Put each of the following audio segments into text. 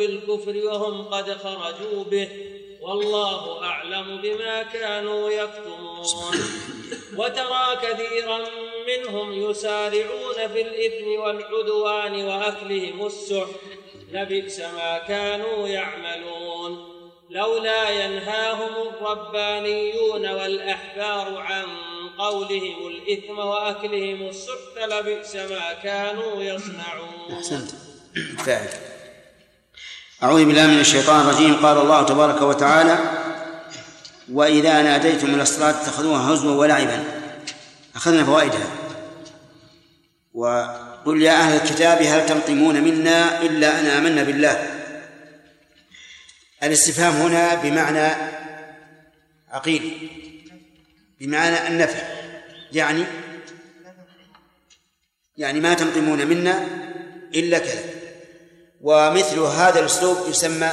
بالكفر وهم قد خرجوا به، والله أعلم بما كانوا يكتمون. وترى كثيرا منهم يسارعون في الإثم والعدوان وأكلهم السحت، لبئس ما كانوا يعملون. لولا ينهاهم الربانيون والأحبار عن قولهم الإثم وأكلهم السحت لبئس ما كانوا يصنعون. أحسنت. فاعل. أعوذ بالله من الشيطان الرجيم. قال الله تبارك وتعالى: وإذا ناديتم إلى الصلاة اتخذوها هزوا ولعبا. أخذنا فوائدها. وقل يا أهل الكتاب هل تنقمون منا إلا أن آمنا بالله. الاستفهام هنا بمعنى عقيل، بمعنى النفي، يعني ما تنقمون منا إلا كذا. ومثل هذا الأسلوب يسمى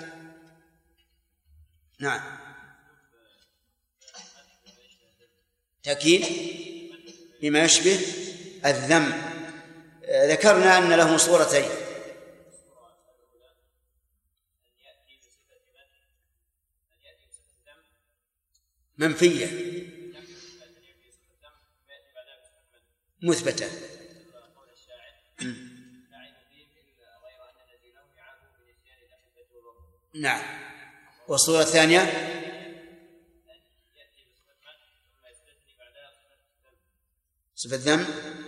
تأكيد بما يشبه الذم. ذكرنا أن له صورتين: منفية مثبتة. نعم. والصورة الثانية صفة ذم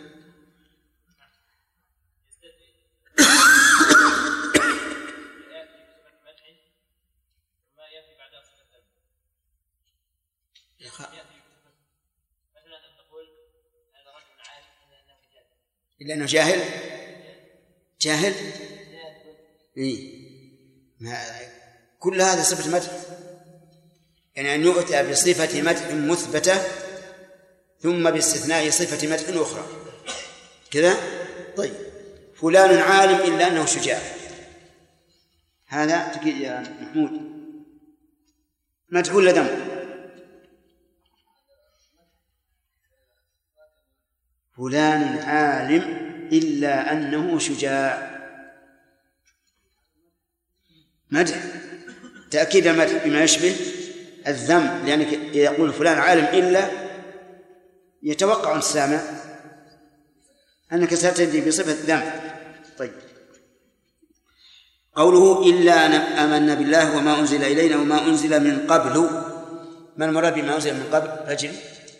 إلا أنه جاهل إيه؟ كل هذا صفة مدح، يعني أن يؤتى بصفة مدح مثبتة ثم باستثناء صفة مدح أخرى كذا. طيب، فلان عالم إلا أنه شجاع، هذا تقول يا محمود مدح ولا ذم؟ فلان عالم إلا أنه شجاع، مدح، تأكيد المدح بما يشبه الذم، لأنك يقول فلان عالم إلا يتوقع السامع أنك ستأتي بصفة ذم. طيب، قوله إلا أن آمنا بالله وما أنزل إلينا وما أنزل من قبل، ما المراد بما أنزل من قبل؟ رجل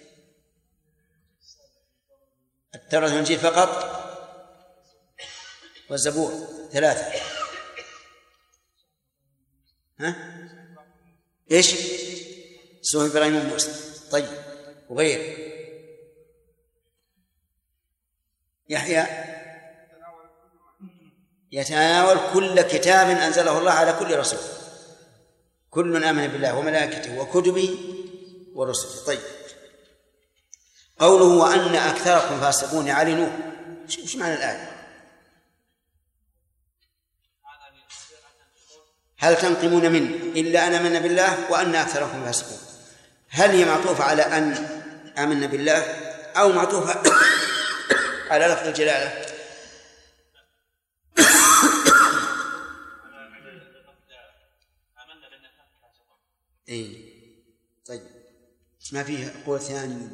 التوراة والإنجيل فقط والزبور 3. إيش؟ صحف إبراهيم وموسى. طيب، وغير يحيى يتناول كل كتاب أنزله الله على كل رسول، كل آمن بالله وملائكته وكتبه ورسله. طيب، قوله وأن أكثركم فاسقون على نوح، وش معنى الآية؟ هل تنقمون منه إلا أن آمنا بالله وأن أكثركم فاسقون؟ هل هي معطوفة على أن آمنا بالله أو معطوفة على لفظ الجلالة؟ إيه. طيب، ما فيه قول ثاني؟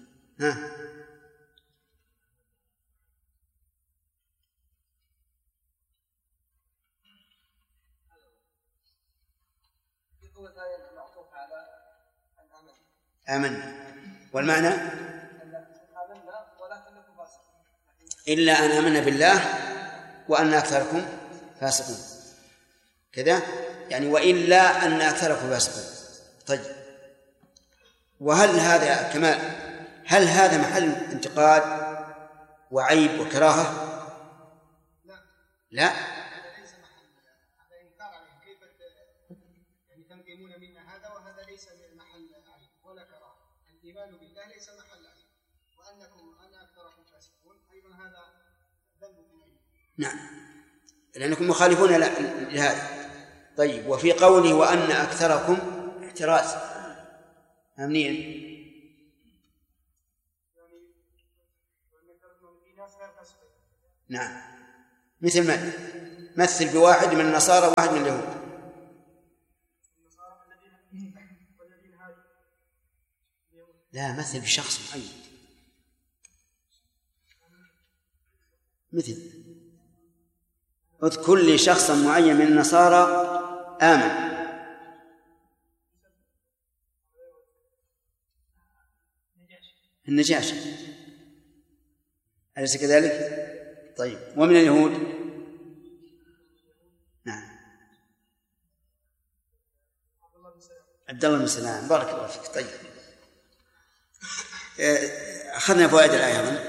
آمنا، والمعنى إلا أن آمنا بالله وأن أكثركم فاسقون كذا، يعني وإلا أن أكثركم فاسقون. طيب، وهل هذا كمال؟ هل هذا محل انتقاد وعيب وكراهة؟ لا. الإيمان بالله ليس محل عيب، وأنكم أنا أكثركم فاسقون أيضا هذا ذنب في. نعم، لأنكم مخالفون لهذا. طيب، وفي قوله وأن أكثركم احتراز أمنيا، نعم، مثل مثل بواحد من النصارى وواحد من اليهود. لا، مثل بشخص معين، مثل اذكر لي شخصا معين من النصارى آمن. النجاشي، أليس كذلك؟ طيب، ومن اليهود؟ نعم، عبد الله بن سلام، بارك الله فيك. طيب، أخذنا فوائد الآية أظن.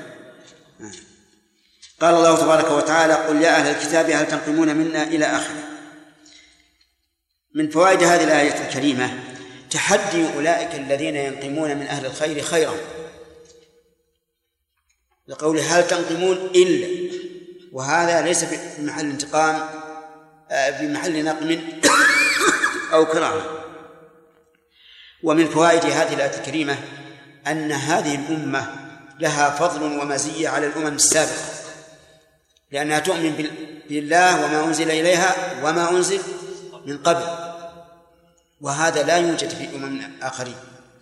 قال الله تبارك وتعالى: قل يا أهل الكتاب هل تنقمون منا، إلى آخره. من فوائد هذه الآية الكريمة تحدي أولئك الذين ينقمون من أهل الخير خيرا، لقول هل تنقمون إلا، وهذا ليس بمحل انتقام، بمحل نقم أو كراهة. ومن فوائد هذه الآية الكريمة أن هذه الأمة لها فضل ومزية على الأمم السابقة، لأنها تؤمن بالله وما أنزل إليها وما أنزل من قبل، وهذا لا يوجد في أمم آخرين،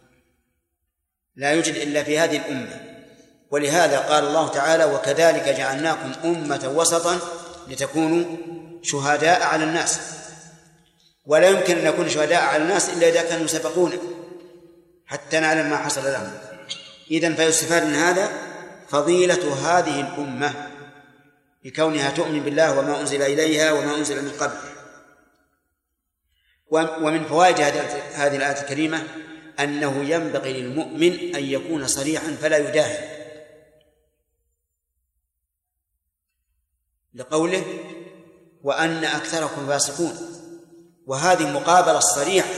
لا يوجد إلا في هذه الأمة. ولهذا قال الله تعالى: وكذلك جعلناكم أمة وسطا لتكونوا شهداء على الناس. ولا يمكن أن نكون شهداء على الناس إلا إذا كانوا سبقونا حتى نعلم ما حصل لهم. إذن فيستفاد من هذا فضيلة هذه الأمة بكونها تؤمن بالله وما أنزل إليها وما أنزل من قبل. ومن فوائد هذه الآية الكريمة أنه ينبغي للمؤمن أن يكون صريحا فلا يداهن، لقوله: وأن أكثركم فاسقون، وهذه مقابلة الصريح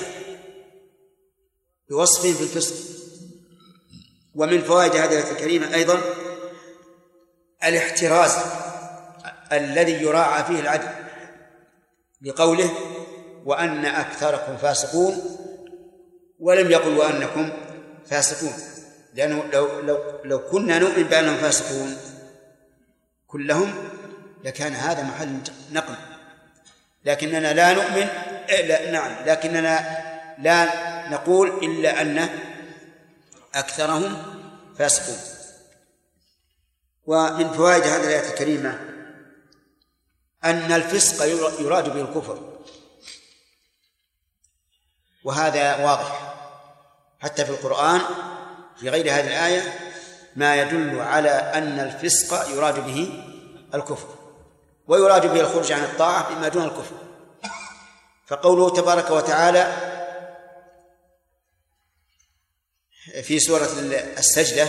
بوصفهم في الفسق. ومن فوائد هذه الآية الكريمة أيضا الاحتراز الذي يراعى فيه العدل، لقوله: وأن أكثركم فاسقون، ولم يقل وأنكم فاسقون، لأنه لو كنا نؤمن بأنهم فاسقون كلهم لكان هذا محل نقل، لكننا لا نؤمن، نعم، لكننا لا نقول إلا أن أكثرهم فاسقون. ومن فوائد هذه الآية الكريمة أن الفسق يراد به الكفر، وهذا واضح حتى في القرآن في غير هذه الآية ما يدل على أن الفسق يراد به الكفر، ويراد به الخروج عن الطاعة بما دون الكفر. فقوله تبارك وتعالى في سورة السجدة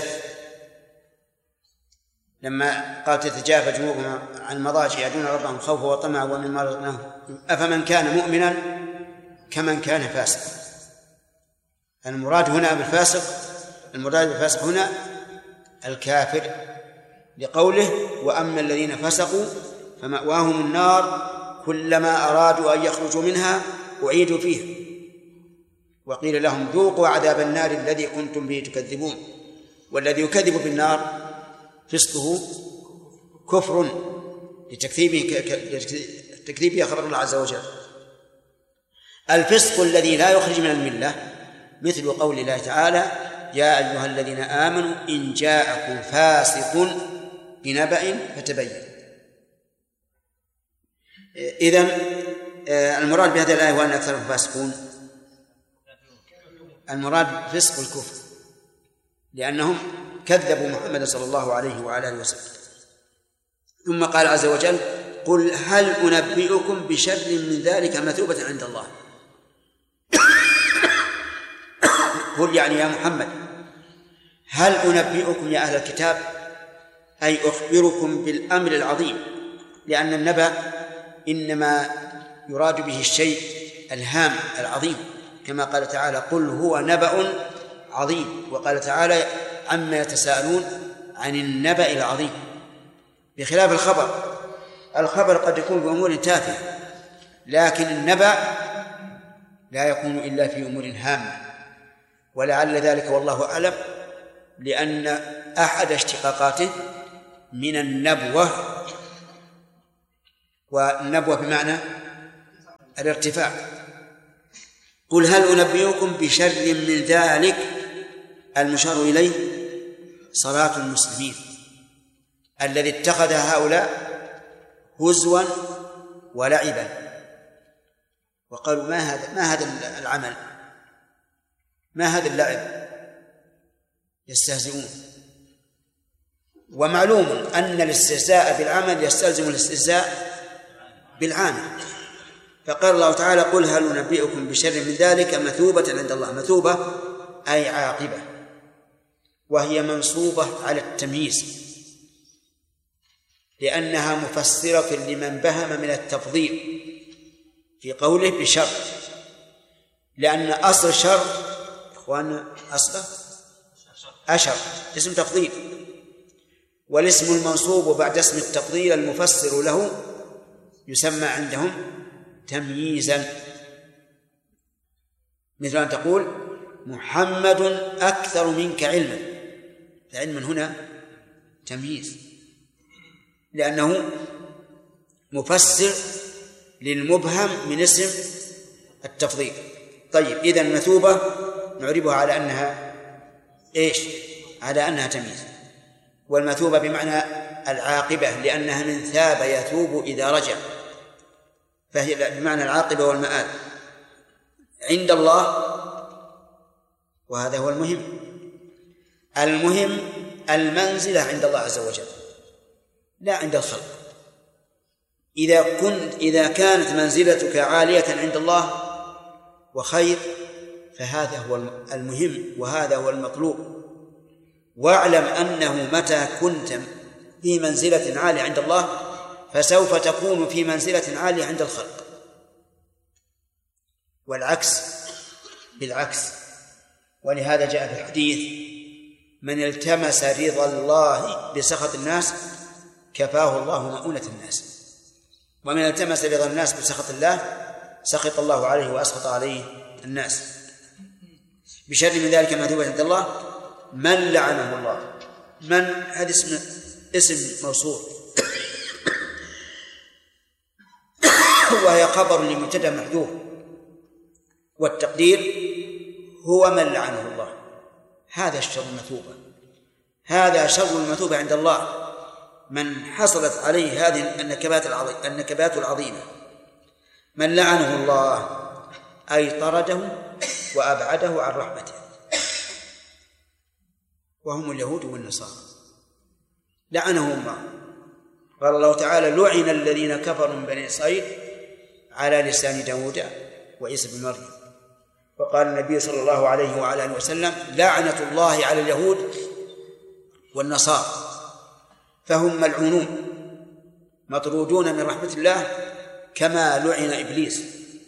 لما قال: تتجافى جنوبهم عن المضاجع يدعون ربهم خوفا وطمعا ومما رزقناهم أفمن كان مؤمنا كمن كان فاسقا. المراد هنا بالفاسق هنا الكافر، لقوله: وأما الذين فسقوا فمأواهم النار كلما أرادوا أن يخرجوا منها أعيدوا فيها وقيل لهم ذوقوا عذاب النار الذي كنتم به تكذبون. والذي يكذب بالنار فسقه كفر لتكذيبه خبر الله عز وجل. الفسق الذي لا يخرج من الملة مثل قول الله تعالى: يا أيها الذين آمنوا إن جاءكم فاسق بنبأ فتبين. إذن المراد بهذه الآية وأن أكثرهم فاسقون، المراد فسق الكفر، لأنهم كذبوا محمد صلى الله عليه وعلى آله وسلم. ثم قال عز وجل: قل هل أنبئكم بشر من ذلك مثوبة عند الله. قل يعني يا محمد هل أنبئكم يا أهل الكتاب، أي أخبركم بالأمر العظيم، لأن النبأ إنما يراد به الشيء الهام العظيم، كما قال تعالى: قل هو نبأ عظيم. وقال تعالى: عما يتساءلون عن النبأ العظيم، بخلاف الخبر قد يكون بأمور تافهة، لكن النبأ لا يكون إلا في أمور هامة. ولعل ذلك والله أعلم لأن أحد اشتقاقاته من النبوة، والنبوة بمعنى الارتفاع. قل هل أنبئكم بشر من ذلك، المشار إليه صلاة المسلمين الذي اتخذ هؤلاء هزوا ولعبا، وقالوا ما هذا العمل، ما هذا اللعب، يستهزئون. ومعلوم أن الاستهزاء بالعمل يستلزم الاستهزاء بالعامل. فقال الله تعالى قل هل ننبئكم بشر من ذلك مثوبة عند الله. مثوبة أي عاقبة، وهي منصوبة على التمييز لأنها مفسرة لمن بهم من التفضيل في قوله بشر، لأن أصل شر إخواننا أصله أشر اسم تفضيل، والاسم المنصوب بعد اسم التفضيل المفسر له يسمى عندهم تمييزا، مثل أن تقول محمد أكثر منك علما، فعلما هنا تمييز لأنه مفسر للمبهم من اسم التفضيل. طيب، إذن مثوبة نعربها على أنها إيش؟ على أنها تمييز. والمثوبة بمعنى العاقبة لأنها من ثاب يثوب إذا رجع، فهي بمعنى العاقبة والمآل عند الله. وهذا هو المهم المنزلة عند الله عز وجل لا عند الخلق. إذا كانت منزلتك عالية عند الله وخير فهذا هو المهم وهذا هو المطلوب. واعلم أنه متى كنت في منزلة عالية عند الله فسوف تكون في منزلة عالية عند الخلق، والعكس بالعكس. ولهذا جاء في الحديث من التمس رضا الله بسخط الناس كفاه الله مؤونة الناس، ومن التمس رضا الناس بسخط الله سخط الله عليه وأسخط عليه الناس. بشر من ذلك مثوبة عند الله من لعنه الله. من هذا اسم موصول وهي خبر لمبتدأ محذوف، والتقدير هو من لعنه الله. هذا الشر المثوبة، هذا شر المثوبة عند الله، من حصلت عليه هذه النكبات العظيمة. من لعنه الله أي طرده وأبعده عن رحمته، وهم اليهود والنصارى لعنهم الله. قال الله تعالى لعن الذين كفروا من بني إسرائيل على لسان داود وعيسى بن مريم. وقال النبي صلى الله عليه وعلى آله وسلم لعنة الله على اليهود والنصارى، فهم ملعونون مطرودون من رحمة الله كما لعن إبليس،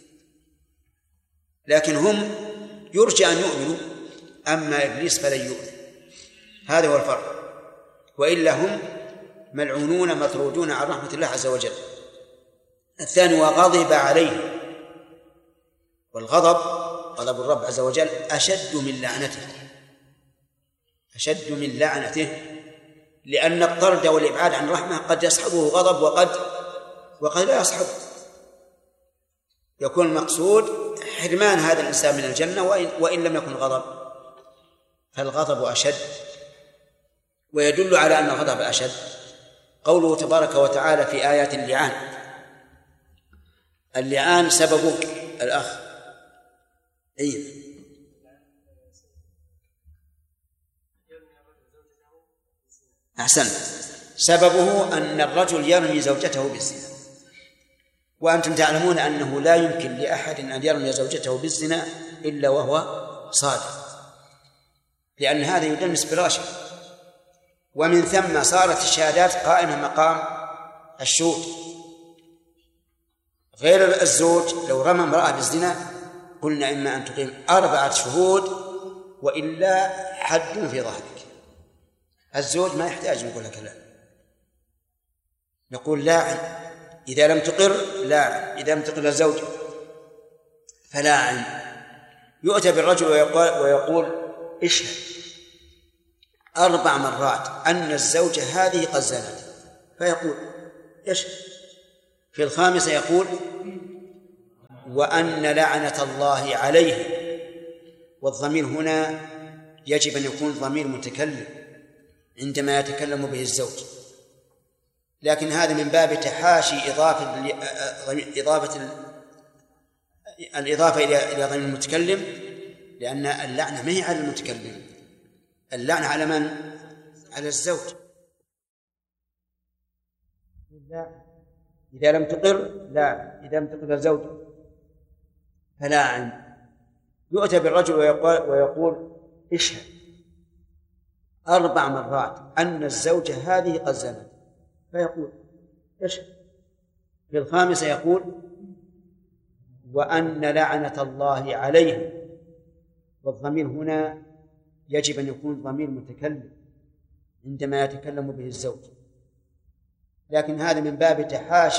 لكن هم يرجى أن يؤمنوا، أما إبليس فلن يؤمن. هذا هو الفرق، وإلا هم ملعونون مطرودون عن رحمة الله عز وجل. الثاني وغضب عليه، والغضب غضب الرب عز وجل أشد من لعنته، لأن الطرد والإبعاد عن رحمة قد يصحبه غضب وقد لا يصحبه. يكون المقصود حرمان هذا الإنسان من الجنة وإن لم يكن غضب، فالغضب أشد. ويدل على أن الغضب أشد قوله تبارك وتعالى في آيات اللعان سببه الأخ أحسن، سببه أن الرجل يرمي زوجته بالزنا، وأنتم تعلمون أنه لا يمكن لأحد أن يرمي زوجته بالزنا إلا وهو صادق، لأن هذا يدنس فراشه. ومن ثم صارت الشهادات قائمة مقام الشهود. غير الزوج لو رمى امرأة بالزنا قلنا إما أن تقيم 4 شهود وإلا حد في ظهرك. الزوج ما يحتاج نقول لك لا، نقول لاعن، إذا لم تقر لاعن، إذا لم تقر الزوج فلاعن. يؤتى بالرجل ويقول اشهد 4 مرات أن الزوجة هذه قد زنت، فيقول يشهد، في الخامسة يقول وأن لعنة الله عليه، والضمير هنا يجب أن يكون ضمير متكلم عندما يتكلم به الزوج، لكن هذا من باب تحاشي الإضافة إلى ضمير المتكلم، لأن اللعنة ما هي على المتكلم، اللعنة على من؟ على الزوج. إذا لم تقر لا، إذا لم تقر الزوج فلاعن. يؤتى بالرجل ويقول اشهد 4 مرات أن الزوجة هذه قد زنت، فيقول اشهد. في الخامسة يقول وأن لعنة الله عليه، والضمير هنا يجب أن يكون ضمير متكلم عندما يتكلم به الزوج، لكن هذا من باب تحاشي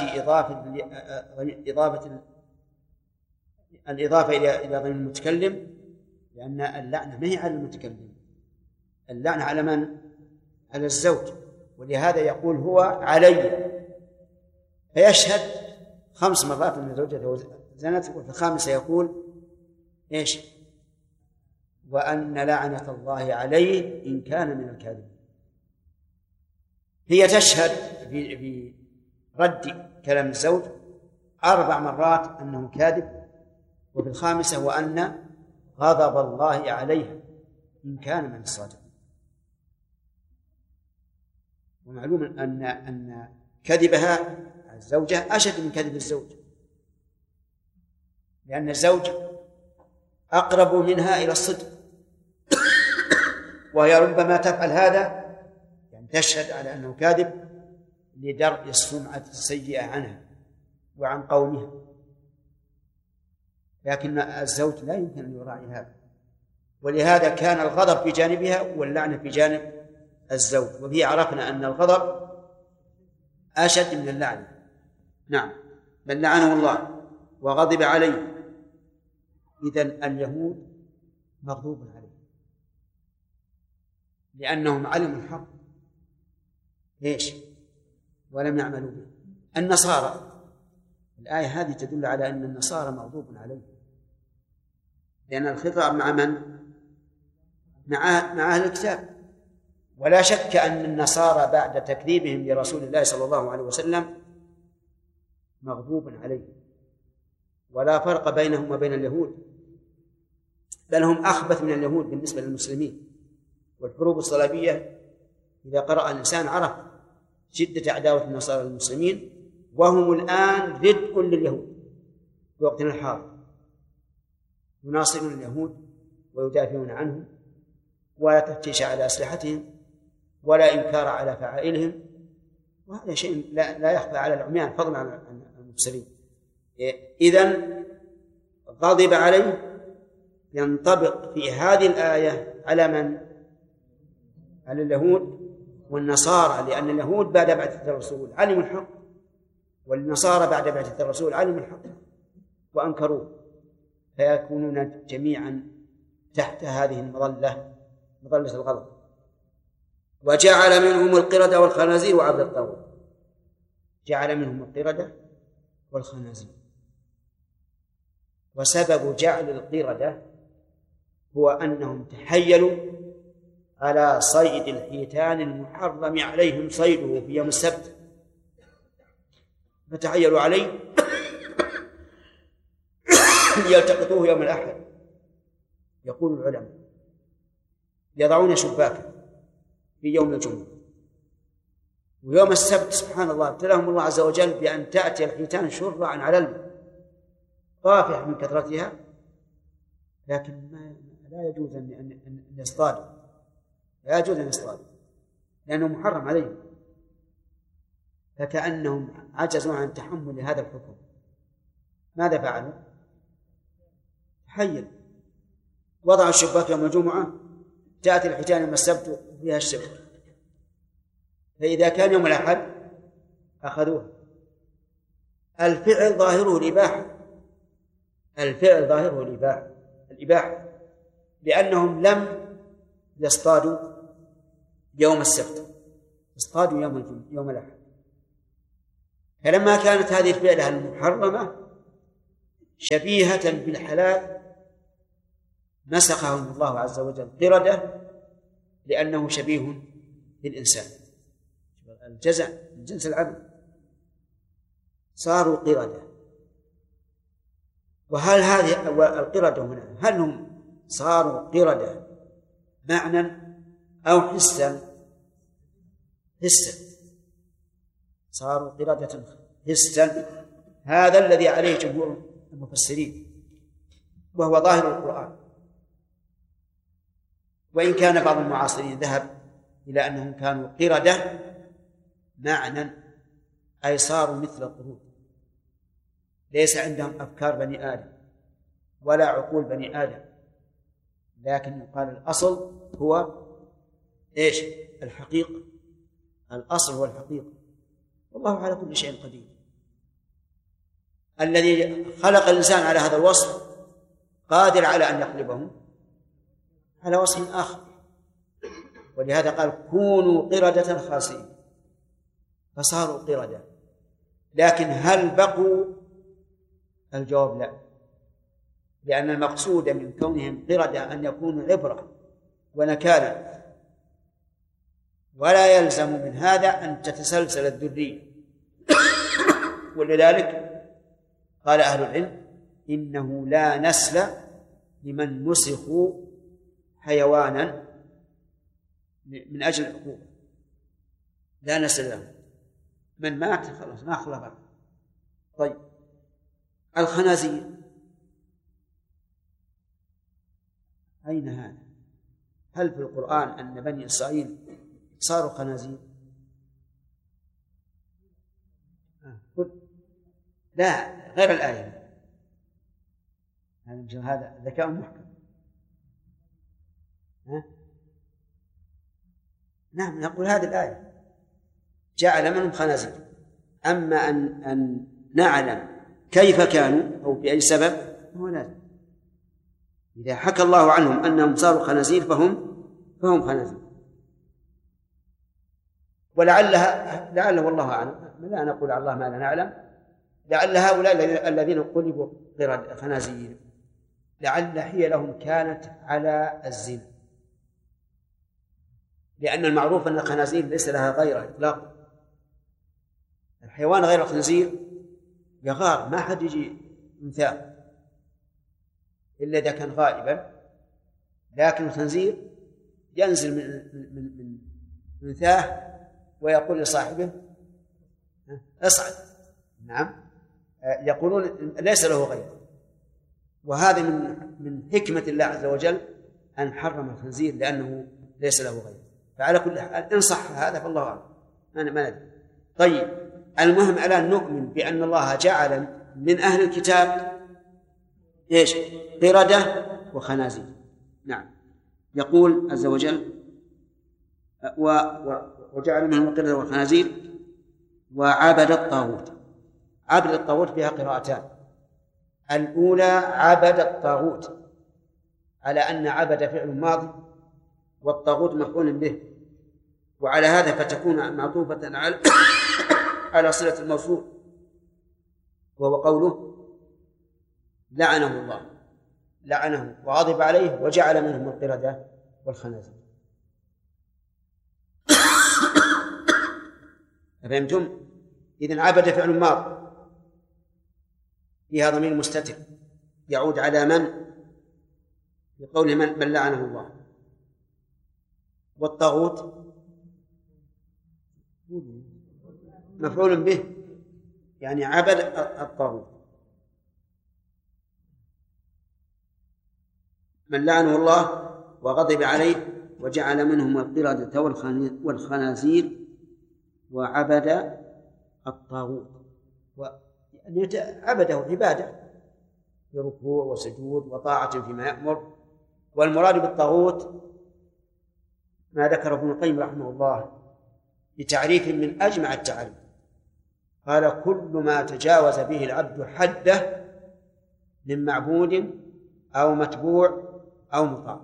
الإضافة إلى ضمير المتكلم، لأن اللعنة ما هي على المتكلم، اللعنة على من؟ على الزوج، ولهذا يقول هو علي، فيشهد 5 مرات أن زوجته زنت، وفي الخامسة يقول إيش؟ وأن لعنة الله عليه إن كان من الكاذبين. هي تشهد برد كلام الزوج 4 مرات أنه كاذب، وفي الخامسة وأن غضب الله عليها إن كان من الصادقين. ومعلوم أن كذبها الزوجة أشد من كذب الزوج، لأن الزوج أقرب منها إلى الصدق، وهي ربما تفعل هذا يعني تشهد على أنه كاذب لدرء السمعة السيئة عنها وعن قومها، لكن الزوج لا يمكن أن يراعي هذا، ولهذا كان الغضب في جانبها واللعنة في جانب الزوج، وبه عرفنا أن الغضب أشد من اللعنة. نعم، بل لعنه الله وغضب عليه. إذن اليهود مغضوب عليه لأنهم علموا الحق ليش ولم يعملوا به. النصارى، الآية هذه تدل على أن النصارى مغضوب عليه، لأن الخطاب مع من؟ مع أهل الكتاب، ولا شك أن النصارى بعد تكذيبهم لرسول الله صلى الله عليه وسلم مغضوب عليه، ولا فرق بينهم وبين اليهود، بل هم أخبث من اليهود بالنسبة للمسلمين. والحروب الصليبية إذا قرأ الإنسان عرف شدة عداوة النصارى للمسلمين، وهم الآن ردء لليهود في وقتنا الحاضر، يناصرون اليهود ويدافعون عنهم، ولا تفتيش على أسلحتهم ولا إنكار على فعائلهم، وهذا شيء لا يخفى على العميان فضلا عن المبصرين. إذن غضب عليه ينطبق في هذه الآية على من؟ على اليهود والنصارى، لأن اليهود بعد بعثة الرسول علموا الحق، والنصارى بعد بعثة الرسول علموا الحق وأنكروه، فيكونون جميعا تحت هذه المظلة، مظلة الغضب. وجعل منهم القردة والخنازير وعبد الطاغوت، جعل منهم القردة والخنازير. وسبب جعل القردة هو أنهم تحيلوا على صيد الحيتان المحرم عليهم صيده في يوم السبت، فتحيلوا عليه ليلتقطوه يوم الأحد. يقول العلماء يضعون شباكا في يوم الجمعة، ويوم السبت سبحان الله ابتلاهم الله عز وجل بأن تأتي الحيتان شرعا على الماء طافح من كثرتها، لكن لا يجوز أن يصطادوا، لا يجوز أن يصطادوا لأنه محرم عليهم، فكأنهم عجزوا عن تحمل هذا الحكم. ماذا فعلوا؟ تحيل، وضعوا الشباك يوم الجمعة، تأتي الحيتان يوم السبت فيها الشبك، فإذا كان يوم الأحد أخذوها. الفعل ظاهره الإباحة، الفعل ظاهره الإباحة، لأنهم لم يصطادوا يوم السبت، اصطادوا يوم الأحد، فلما كانت هذه الفعلة المحرمة شبيهة بالحلال مسخهم الله عز وجل قردة، لأنه شبيه بالإنسان، الجزع من جنس العمل، صاروا قردة. وهل هذه القردة هنا هل هم صاروا قردة معنى أو حسا؟ حسا، صاروا قردة حسا، هذا الذي عليه جمهور المفسرين وهو ظاهر القرآن، وإن كان بعض المعاصرين ذهب إلى أنهم كانوا قردة معنى، أي صاروا مثل القرود، ليس عندهم أفكار بني آدم ولا عقول بني آدم، لكن يقال الأصل هو إيش؟ الحقيقة، الأصل هو الحقيقة، والله على كل شيء قدير. الذي خلق الإنسان على هذا الوصف قادر على أن يقلبه على وصف آخر، ولهذا قال كونوا قردة خاسئين، فصاروا قردة. لكن هل بقوا؟ الجواب لا، لأن المقصود من كونهم قردة أن يكونوا عبرة ونكالا، ولا يلزم من هذا أن تتسلسل الذرية. ولذلك قال أهل العلم إنه لا نسل لمن نسخوا حيوانا من أجل العقوبة، لا نسل له، من مات خلاص ما خلق. طيب الخنازير أين هذا؟ هل في القرآن أن بني إسرائيل صاروا خنازير؟ لا، غير الآية، هذا ذكاء محكم. نعم، نقول هذه الآية جعل منهم خنازير، أما أن نعلم كيف كانوا أو بأي سبب هو لازم. إذا حكى الله عنهم أنهم صاروا خنازير فهم خنازير، ولعله والله أعلم، لا نقول على الله ما لا نعلم، لعل هؤلاء الذين قلبوا خنازير لعل حيلهم كانت على الزنا، لأن المعروف أن الخنازير ليس لها غيرة إطلاقا. الحيوان غير الخنزير يغار، ما حد يجي مثال إلا إذا كان غائبا، لكن الخنزير ينزل من مثاه ويقول لصاحبه اصعد. نعم، يقولون ليس له غير. وهذا من حكمة الله عز وجل أن حرم الخنزير لأنه ليس له غير. فعلى كل حال إن صح هذا فالله أعلم، أنا ما ندري. طيب المهم الآن نؤمن بأن الله جعل من أهل الكتاب إيش؟ قردة وخنازير. نعم، يقول عز وجل وجعل منهم القردة والخنازير وعبد الطاغوت. عبد الطاغوت فيها قراءتان، الأولى عبد الطاغوت على أن عبد فعل ماضي والطاغوت مفعول به، وعلى هذا فتكون معطوفة على صلة الموصول، وهو قوله لعنه الله، لعنه وغضب عليه وجعل منهم القردة والخنازير. فهمتم؟ إذن عبد فعل ماضي فيها ضمير مستتر يعود على من؟ بقوله من لعنه الله. والطاغوت مفعول به، يعني عبد الطاغوت. من لعنه الله وغضب عليه وجعل منهم القردة والخنازير وعبد الطاغوت، عبده عبادة بركوع وسجود وطاعة فيما يأمر. والمراد بالطاغوت ما ذكره ابن القيم رحمه الله بتعريف من أجمع التعريف، قال كل ما تجاوز به العبد حده من معبود أو متبوع أو مطاع.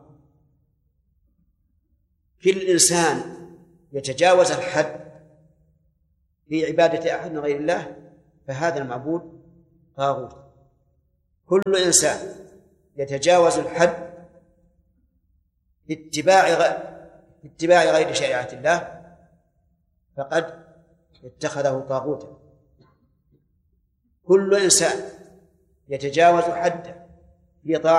كل إنسان يتجاوز الحد في عبادة أحد من غير الله فهذا المعبود طاغوت. كل إنسان يتجاوز الحد باتباع غير شريعة الله فقد اتخذه طاغوتا. كل إنسان يتجاوز حده في طاعة